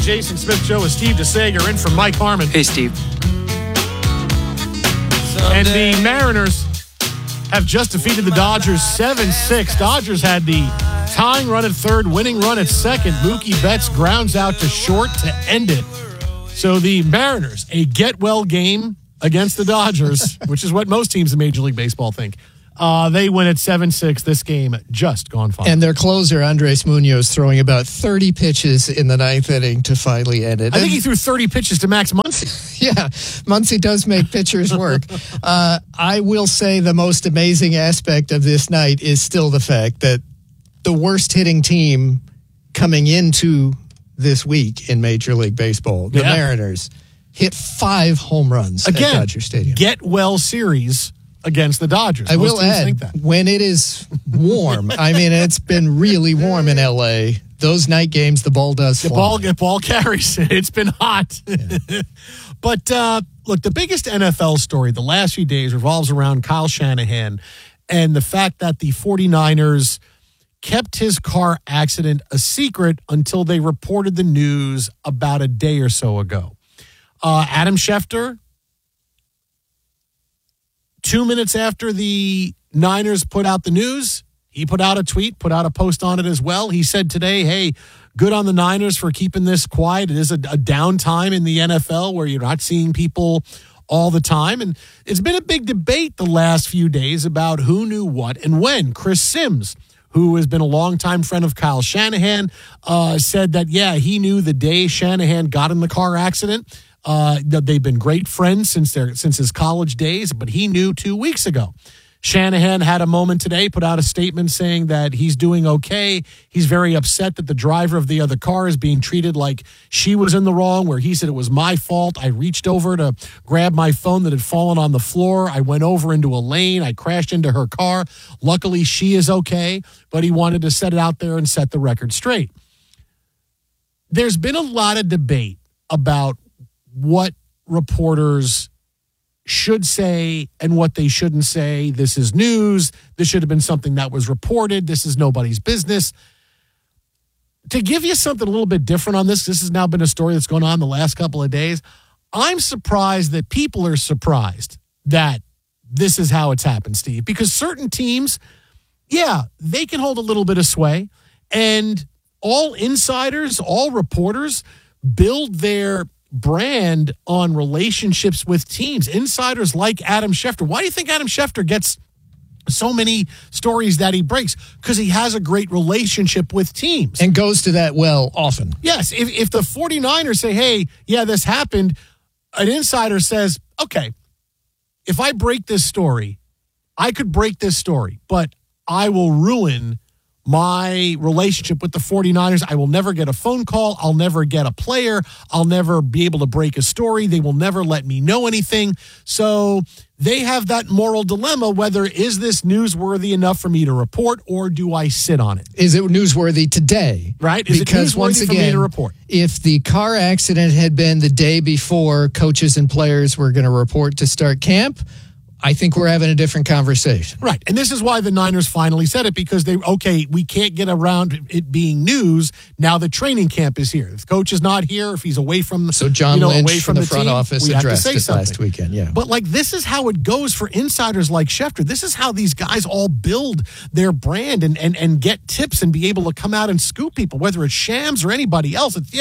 Jason Smith Show with Steve DeSager in for Mike Harmon. Hey, Steve. And the Mariners have just defeated the Dodgers 7-6. Dodgers had the tying run at third, winning run at second. Mookie Betts grounds out to short to end it. So the Mariners, a get-well game against the Dodgers, which is what most teams in Major League Baseball think. They win at 7-6. This game just gone fine. And their closer, Andres Munoz, throwing about 30 pitches in the ninth inning to finally end it. I think he threw 30 pitches to Max Muncy. Yeah, Muncy does make pitchers work. I will say the most amazing aspect of this night is still the fact that the worst hitting team coming into this week in Major League Baseball, the Mariners, hit 5 home runs at Dodger Stadium. Get well series against the Dodgers. I will add, when it is warm, I mean, it's been really warm in L.A., those night games, the ball does fly. The ball carries. It's been hot. Yeah. But, look, the biggest NFL story the last few days revolves around Kyle Shanahan and the fact that the 49ers kept his car accident a secret until they reported the news about a day or so ago. Adam Schefter, 2 minutes after the Niners put out the news, he put out a tweet, put out a post on it as well. He said today, hey, good on the Niners for keeping this quiet. It is a downtime in the NFL where you're not seeing people all the time. And it's been a big debate the last few days about who knew what and when. Chris Sims, who has been a longtime friend of Kyle Shanahan, said that, he knew the day Shanahan got in the car accident. They've been great friends since his college days, but he knew 2 weeks ago. Shanahan had a moment today, put out a statement saying that he's doing okay. He's very upset that the driver of the other car is being treated like she was in the wrong, where he said it was my fault. I reached over to grab my phone that had fallen on the floor. I went over into a lane. I crashed into her car. Luckily, she is okay, but he wanted to set it out there and set the record straight. There's been a lot of debate about what reporters should say and what they shouldn't say. This is news. This should have been something that was reported. This is nobody's business. To give you something a little bit different on this has now been a story that's gone on the last couple of days. I'm surprised that people are surprised that this is how it's happened, Steve, because certain teams, they can hold a little bit of sway, and all insiders, all reporters build their brand on relationships with teams. Insiders like Adam Schefter. Why do you think Adam Schefter gets so many stories that he breaks? Because he has a great relationship with teams. And goes to that well often. Yes. If the 49ers say, hey, this happened, an insider says, okay, if I break this story, I could break this story, but I will ruin my relationship with the 49ers. I will never get a phone call. I'll never get a player. I'll never be able to break a story. They will never let me know anything. So they have that moral dilemma, whether is this newsworthy enough for me to report or do I sit on it? Is it newsworthy today? Right? Is because it newsworthy once again, for me to report? If the car accident had been the day before coaches and players were going to report to start camp, I think we're having a different conversation. Right. And this is why the Niners finally said it, because we can't get around it being news now that training camp is here. If the coach is not here, if he's away from So John Lynch away from the front team, office addressed it last weekend. Yeah. But this is how it goes for insiders like Schefter. This is how these guys all build their brand and get tips and be able to come out and scoop people, whether it's Shams or anybody else. It's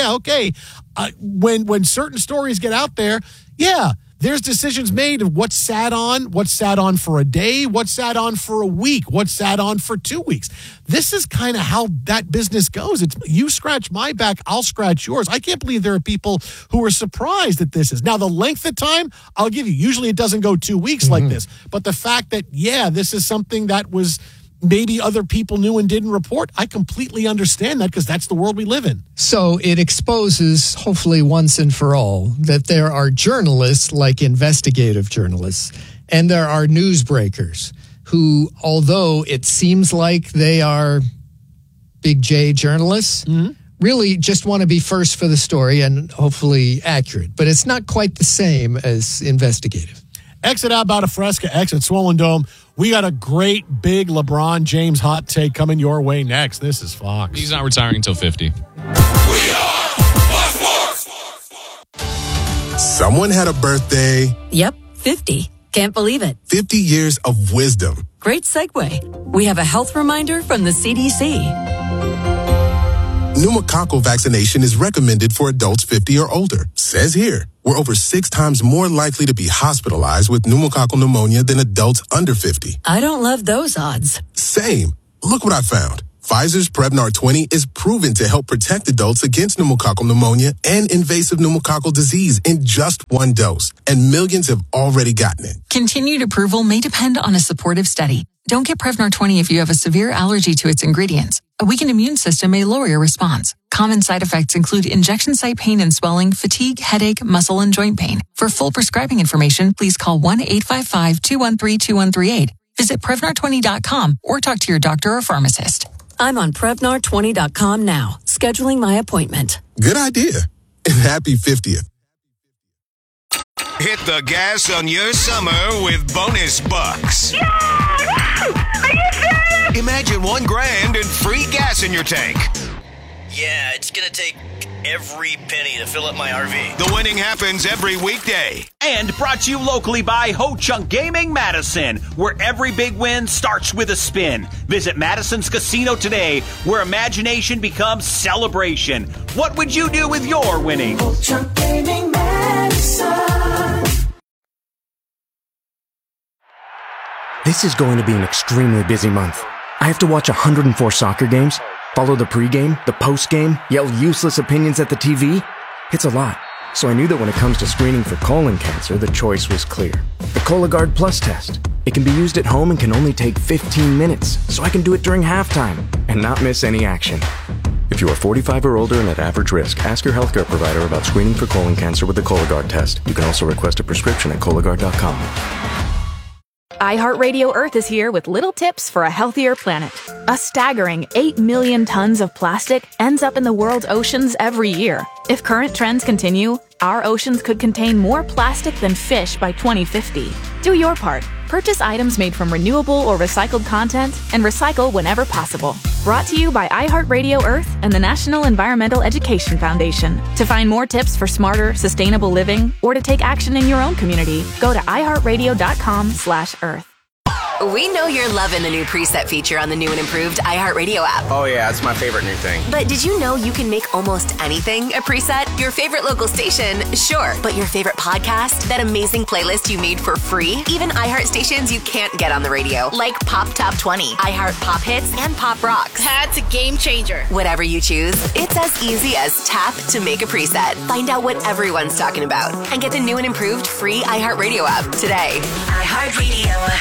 when certain stories get out there, there's decisions made of what's sat on for a day, what's sat on for a week, what's sat on for 2 weeks. This is kind of how that business goes. It's you scratch my back, I'll scratch yours. I can't believe there are people who are surprised that this is. Now, the length of time, I'll give you. Usually it doesn't go 2 weeks like this. But the fact that, this is something that was maybe other people knew and didn't report, I completely understand that because that's the world we live in. So it exposes, hopefully once and for all, that there are journalists like investigative journalists and there are newsbreakers who, although it seems like they are big J journalists, really just want to be first for the story and hopefully accurate. But it's not quite the same as investigative. Exit out about a Fresca, exit Swollen Dome. We got a great big LeBron James hot take coming your way next. This is Fox. He's not retiring until 50. We are Someone had a birthday. Yep, 50. Can't believe it. 50 years of wisdom. Great segue. We have a health reminder from the CDC. Pneumococcal vaccination is recommended for adults 50 or older. Says here, we're over 6 times more likely to be hospitalized with pneumococcal pneumonia than adults under 50. I don't love those odds. Same. Look what I found. Pfizer's Prevnar 20 is proven to help protect adults against pneumococcal pneumonia and invasive pneumococcal disease in just 1 dose, and millions have already gotten it. Continued approval may depend on a supportive study. Don't get Prevnar 20 if you have a severe allergy to its ingredients. A weakened immune system may lower your response. Common side effects include injection site pain and swelling, fatigue, headache, muscle, and joint pain. For full prescribing information, please call 1-855-213-2138. Visit Prevnar20.com or talk to your doctor or pharmacist. I'm on Prevnar20.com now, scheduling my appointment. Good idea. And happy 50th. Hit the gas on your summer with bonus bucks. Yeah! Are you serious? Imagine $1,000 and free gas in your tank. Yeah, it's gonna take every penny to fill up my RV. The winning happens every weekday. And brought to you locally by Ho Chunk Gaming Madison, where every big win starts with a spin. Visit Madison's Casino today, where imagination becomes celebration. What would you do with your winnings? Ho Chunk Gaming Madison. This is going to be an extremely busy month. I have to watch 104 soccer games, follow the pregame, the postgame, yell useless opinions at the TV. It's a lot. So I knew that when it comes to screening for colon cancer, the choice was clear. The Cologuard Plus test. It can be used at home and can only take 15 minutes, so I can do it during halftime and not miss any action. If you are 45 or older and at average risk, ask your healthcare provider about screening for colon cancer with the Cologuard test. You can also request a prescription at Cologuard.com. iHeartRadio Earth is here with little tips for a healthier planet. A staggering 8 million tons of plastic ends up in the world's oceans every year. If current trends continue, our oceans could contain more plastic than fish by 2050. Do your part. Purchase items made from renewable or recycled content and recycle whenever possible. Brought to you by iHeartRadio Earth and the National Environmental Education Foundation. To find more tips for smarter, sustainable living or to take action in your own community, go to iHeartRadio.com/Earth. We know you're loving the new preset feature on the new and improved iHeartRadio app. Oh yeah, it's my favorite new thing. But did you know you can make almost anything a preset? Your favorite local station, sure. But your favorite podcast? That amazing playlist you made for free? Even iHeart stations you can't get on the radio, like Pop Top 20, iHeart Pop Hits, and Pop Rocks. That's a game changer. Whatever you choose, it's as easy as tap to make a preset. Find out what everyone's talking about and get the new and improved free iHeartRadio app today. iHeartRadio.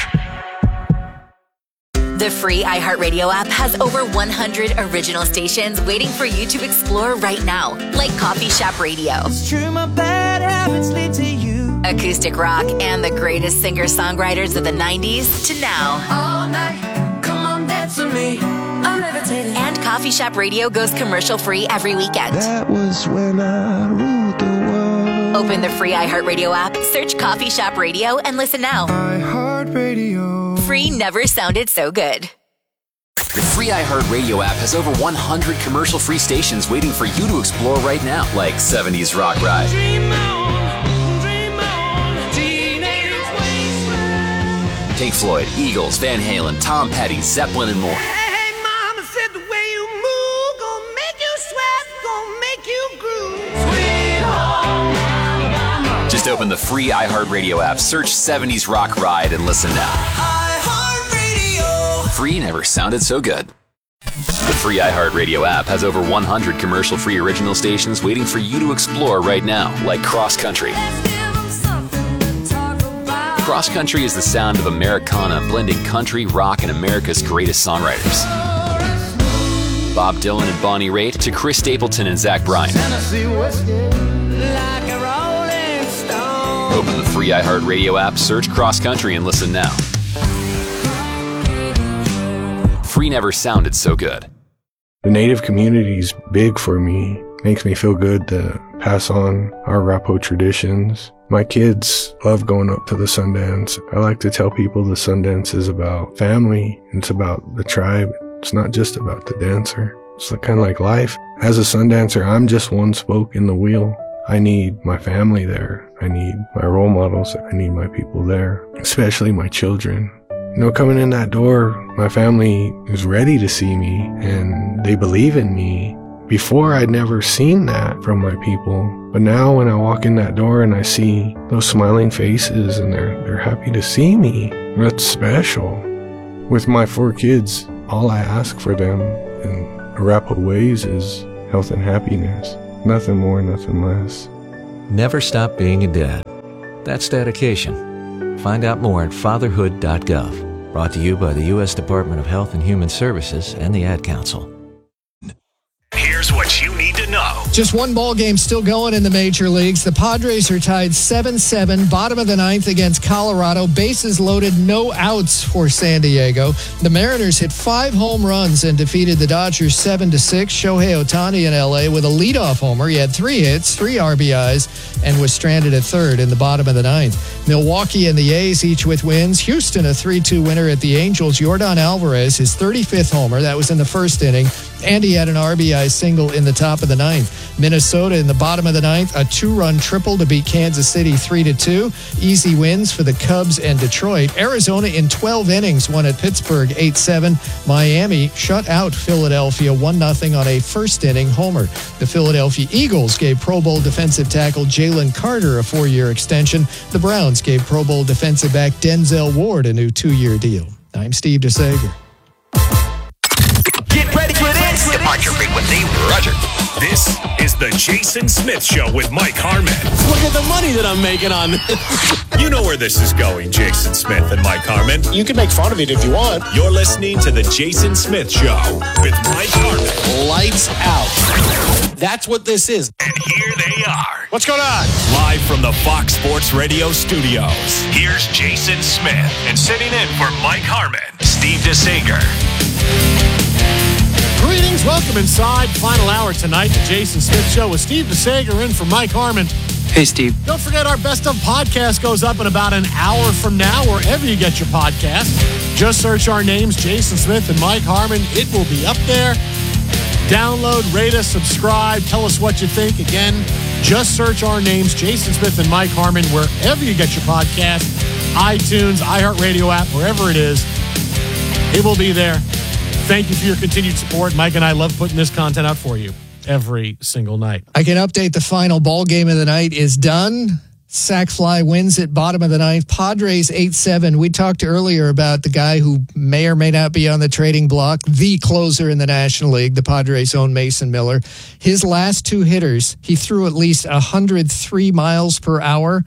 The free iHeartRadio app has over 100 original stations waiting for you to explore right now, like Coffee Shop Radio, It's true, my bad habits lead to you. acoustic rock, and the greatest singer-songwriters of the 90s to now. All night, come on, dance with me. I'm levitating. And Coffee Shop Radio goes commercial-free every weekend. That was when I ruled the world. Open the free iHeartRadio app, search Coffee Shop Radio, and listen now. iHeartRadio. Free never sounded so good. The free iHeartRadio app has over 100 commercial-free stations waiting for you to explore right now, like 70s Rock Ride, Dream on, teenage wasteland. Pink Floyd, Eagles, Van Halen, Tom Petty, Zeppelin, and more. Hey, mama said the way you move gon' make you sweat, gon' make you groove. Sweet home Alabama. Just open the free iHeartRadio app, search 70s Rock Ride, and listen now. iHeartRadio. Free never sounded so good. The free iHeartRadio app has over 100 commercial-free original stations waiting for you to explore right now, like Cross Country. Cross Country is the sound of Americana blending country, rock, and America's greatest songwriters. Bob Dylan and Bonnie Raitt to Chris Stapleton and Zach Bryan. Open the free iHeartRadio app, search Cross Country, and listen now. Free never sounded so good. The Native community's big for me. Makes me feel good to pass on our Rapo traditions. My kids love going up to the Sundance. I like to tell people the Sundance is about family. It's about the tribe. It's not just about the dancer. It's kind of like life. As a Sundancer, I'm just one spoke in the wheel. I need my family there. I need my role models. I need my people there, especially my children. Coming in that door, my family is ready to see me and they believe in me. Before, I'd never seen that from my people. But now when I walk in that door and I see those smiling faces and they're happy to see me, that's special. With my 4 kids, all I ask for them in Arapaho ways is health and happiness. Nothing more, nothing less. Never stop being a dad. That's dedication. Find out more at fatherhood.gov. Brought to you by the U.S. Department of Health and Human Services and the Ad Council. Here's what you need to know. Just one ball game still going in the major leagues. The Padres are tied 7-7, bottom of the 9th against Colorado. Bases loaded, no outs for San Diego. The Mariners hit 5 home runs and defeated the Dodgers 7-6. Shohei Ohtani in L.A. with a leadoff homer. He had 3 hits, 3 RBIs, and was stranded at third in the bottom of the 9th. Milwaukee and the A's each with wins. Houston a 3-2 winner at the Angels. Yordan Alvarez, his 35th homer. That was in the first inning. And he had an RBI single in the top of the 9th. Minnesota in the bottom of the 9th, a 2-run triple to beat Kansas City 3-2. Easy wins for the Cubs and Detroit. Arizona in 12 innings won at Pittsburgh 8-7. Miami shut out Philadelphia 1-0 on a first inning homer. The Philadelphia Eagles gave Pro Bowl defensive tackle Jalen Carter a 4-year extension. The Browns gave Pro Bowl defensive back Denzel Ward a new 2-year deal. I'm Steve DeSager. Get ready for this. Departure frequency, Roger. This is the Jason Smith Show with Mike Harmon. Look at the money that I'm making on this. You know where this is going, Jason Smith and Mike Harmon. You can make fun of it if you want. You're listening to the Jason Smith Show with Mike Harmon. Lights out. That's what this is. And here they are. What's going on? Live from the Fox Sports Radio studios. Here's Jason Smith. And sitting in for Mike Harmon, Steve DeSager. Greetings, welcome inside. Final hour tonight, the Jason Smith Show with Steve DeSager in for Mike Harmon. Hey, Steve. Don't forget our Best of podcast goes up in about an hour from now, wherever you get your podcast. Just search our names, Jason Smith and Mike Harmon. It will be up there. Download, rate us, subscribe, tell us what you think. Again, just search our names, Jason Smith and Mike Harmon, wherever you get your podcast. iTunes, iHeartRadio app, wherever it is. It will be there. Thank you for your continued support. Mike and I love putting this content out for you every single night. I can update the final ball game of the night is done. Sackfly wins at bottom of the 9th. Padres 8-7. We talked earlier about the guy who may or may not be on the trading block, the closer in the National League, the Padres' own Mason Miller. His last 2 hitters, he threw at least 103 miles per hour.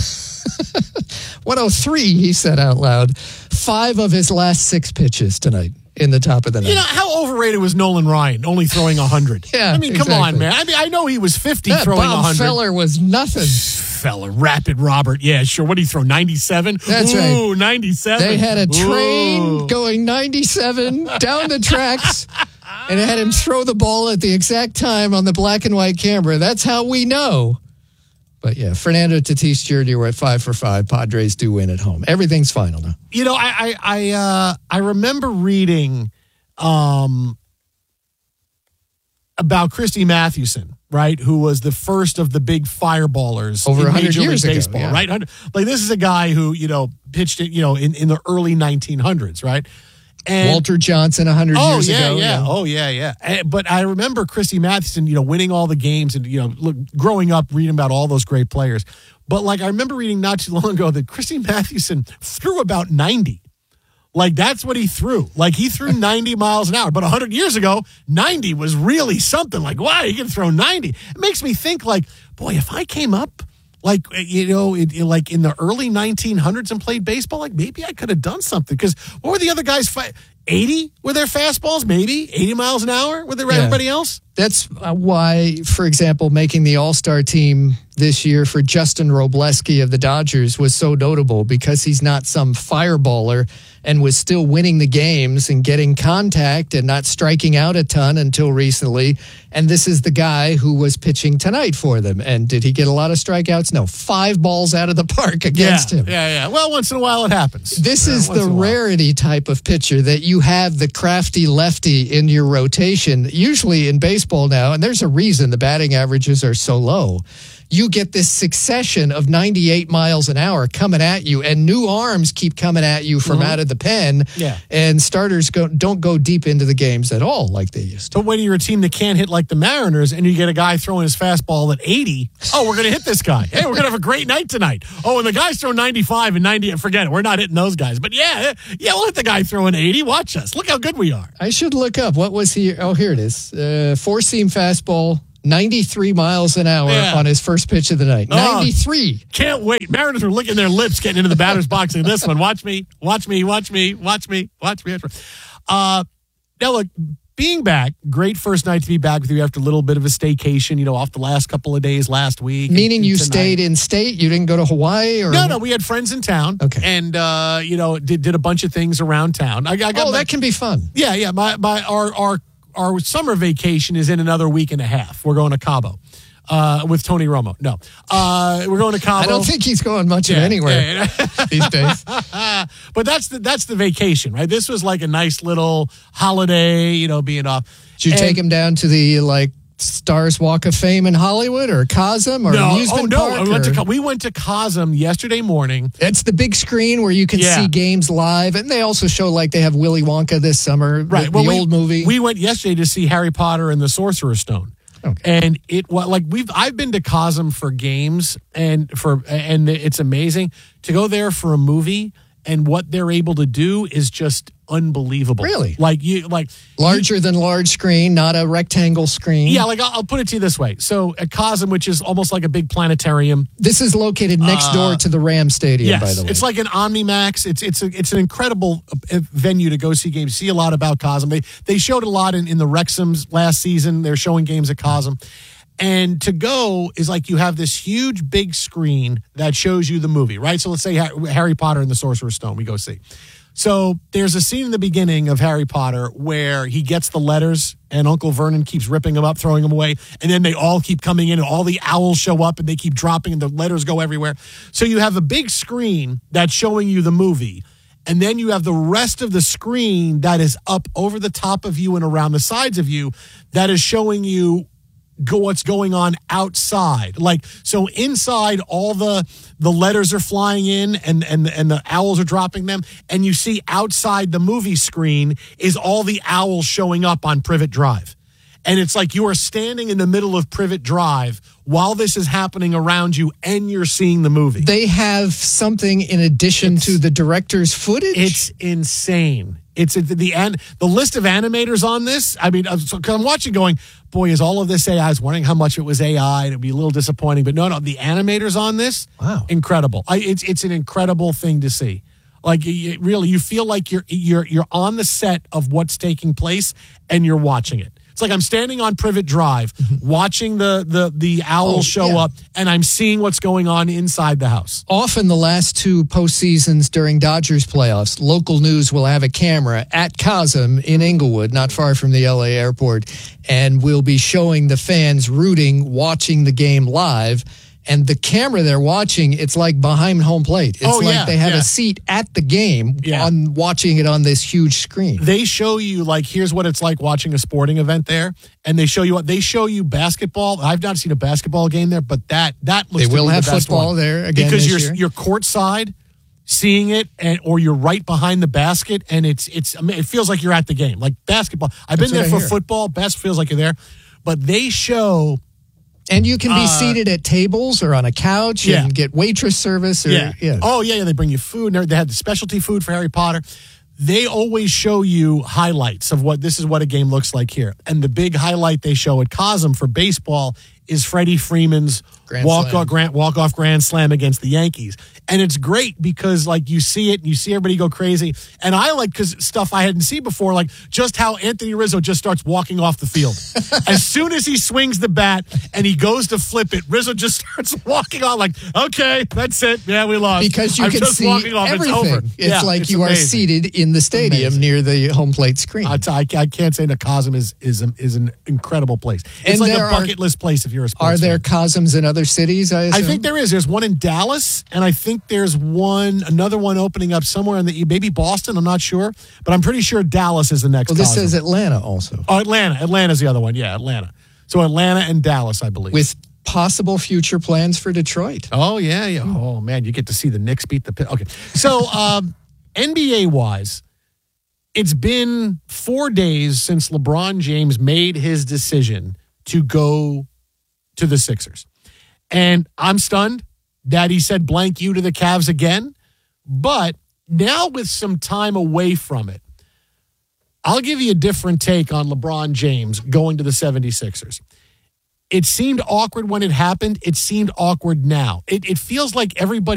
103, he said out loud. 5 of his last 6 pitches tonight in the top of the 9th. You know, how overrated was Nolan Ryan, only throwing 100? Yeah, I mean, come on, man. I mean, I know he was 50 throwing Bob 100. Feller was nothing. Feller, Rapid Robert. Yeah, sure. What did he throw, 97? That's right. Ooh, 97. They had a train Ooh. going 97 down the tracks, and it had him throw the ball at the exact time on the black and white camera. That's how we know. But yeah, Fernando Tatis Jr. were at 5 for 5. Padres do win at home. Everything's final now. You know, I remember reading about Christy Mathewson, right? Who was the first of the big fireballers over in 100 Major years League Baseball, ago, yeah. right? Like this is a guy who, you know, pitched it, you know, in the early 1900s, right? And Walter Johnson 100 years ago. Yeah. Oh, yeah. But I remember Christy Mathewson, you know, winning all the games and, you know, growing up, reading about all those great players. But, like, I remember reading not too long ago that Christy Mathewson threw about 90. Like, that's what he threw. Like, he threw 90 miles an hour. But 100 years ago, 90 was really something. Like, wow, you can throw 90. It makes me think, like, boy, if I came up, like, you know, like in the early 1900s and played baseball, like maybe I could have done something. Because what were the other guys? 80 were their fastballs? Maybe 80 miles an hour with everybody else? That's why, for example, making the All-Star team this year for Justin Robleski of the Dodgers was so notable, because he's not some fireballer and was still winning the games and getting contact and not striking out a ton until recently. And this is the guy who was pitching tonight for them. And did he get a lot of strikeouts? No, 5 balls out of the park against him. Yeah. Well, once in a while it happens. This is the rarity type of pitcher that you you have the crafty lefty in your rotation. Usually in baseball now, and there's a reason the batting averages are so low, you get this succession of 98 miles an hour coming at you, and new arms keep coming at you from out of the pen. Yeah. And starters don't go deep into the games at all like they used to. But when you're a team that can't hit like the Mariners and you get a guy throwing his fastball at 80, we're going to hit this guy. Hey, we're going to have a great night tonight. Oh, and the guys throw 95 and 90. Forget it. We're not hitting those guys. But yeah, we'll hit the guy throwing 80. Watch us. Look how good we are. I should look up. What was he? Oh, here it is. Four-seam fastball. 93 miles an hour on his first pitch of the night. 93. Can't wait. Mariners are licking their lips getting into the batter's box in this one. Watch me. Now, look, being back, great first night to be back with you after a little bit of a staycation, off the last couple of days last week. Meaning you stayed in state? You didn't go to Hawaii? Or No, we had friends in town. Okay. And, did a bunch of things around town. That can be fun. Yeah. Our summer vacation is in another week and a half. We're going to Cabo with Tony Romo. No, we're going to Cabo. I don't think he's going much of anywhere these days. But that's the vacation, right? This was like a nice little holiday, being off. Did you take him down to the Stars Walk of Fame in Hollywood or Cosm or amusement park? We went to Cosm yesterday morning. It's the big screen where you can see games live, and they also show they have Willy Wonka this summer, right? The old movie. We went yesterday to see Harry Potter and the Sorcerer's Stone. Okay. And I've been to Cosm for games and it's amazing to go there for a movie, and what they're able to do is just unbelievable. Really? Larger than large screen, not a rectangle screen. Yeah, I'll put it to you this way. So at Cosm, which is almost like a big planetarium. This is located next door to the Ram Stadium, by the way. It's like an OmniMax. It's an incredible venue to go see games. See a lot about Cosm. They showed a lot in the Wrexhams last season. They're showing games at Cosm. And to go is you have this huge big screen that shows you the movie, right? So let's say Harry Potter and the Sorcerer's Stone we go see. So there's a scene in the beginning of Harry Potter where he gets the letters and Uncle Vernon keeps ripping them up, throwing them away. And then they all keep coming in and all the owls show up and they keep dropping and the letters go everywhere. So you have a big screen that's showing you the movie. And then you have the rest of the screen that is up over the top of you and around the sides of you that is showing you what's going on outside. So inside, all the letters are flying in and the owls are dropping them, and you see outside the movie screen is all the owls showing up on Privet Drive. And it's you are standing in the middle of Privet Drive while this is happening around you, and you're seeing the movie. They have something in addition to the director's footage? It's insane. It's the list of animators on this. I mean, I'm watching going, boy, is all of this AI? I was wondering how much it was AI, and it'd be a little disappointing. But no, the animators on this, wow, incredible. It's an incredible thing to see. Really, you feel like you're on the set of what's taking place, and you're watching it. It's I'm standing on Privet Drive, watching the owls show up, and I'm seeing what's going on inside the house. Often the last two postseasons during Dodgers playoffs, local news will have a camera at Cosm in Inglewood, not far from the LA airport, and we'll be showing the fans watching the game live. And the camera they're watching, it's behind home plate. It's they have a seat at the game on watching it on this huge screen. They show you here's what it's like watching a sporting event there, and they show you basketball. I've not seen a basketball game there, but that looks. They will have the best football one. there again because this year. You're courtside, seeing it, or you're right behind the basket, and it feels like you're at the game. Basketball, I've been there for football. Best feels like you're there, but they show. And you can be seated at tables or on a couch and get waitress service. Oh, yeah. They bring you food. They had the specialty food for Harry Potter. They always show you highlights of this is what a game looks like here. And the big highlight they show at Cosm for baseball is Freddie Freeman's walk-off grand slam against the Yankees. And it's great because you see it and you see everybody go crazy. And I because stuff I hadn't seen before, just how Anthony Rizzo just starts walking off the field. As soon as he swings the bat and he goes to flip it, Rizzo just starts walking on okay, that's it. Yeah, we lost. Because you can see everything. It's over. It's you amazing. Are seated in the stadium near the home plate screen. I can't say that Cosm is an incredible place. It's and a bucket list place if you're a sports Are there fan. Cosms in other cities, I assume? I think there is. There's one in Dallas, and I think there's another one opening up somewhere in maybe Boston. I'm not sure, but I'm pretty sure Dallas is the next. Well, this Cosm. says Atlanta also. Oh, Atlanta. Atlanta's the other one. Yeah, Atlanta. So Atlanta and Dallas, I believe. With possible future plans for Detroit. Oh, yeah. Oh, man, you get to see the Knicks beat the Pitt. Okay. So NBA-wise, it's been 4 days since LeBron James made his decision to go to the Sixers. And I'm stunned that he said blank you to the Cavs again. But now with some time away from it, I'll give you a different take on LeBron James going to the 76ers. It seemed awkward when it happened. It seemed awkward now. It feels like everybody